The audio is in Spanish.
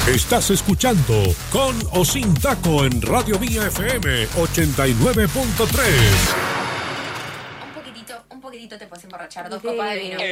Estás escuchando Con o Sin Taco en Radio Mía FM 89.3. Un poquitito te puedes emborrachar, 2 copas de vino.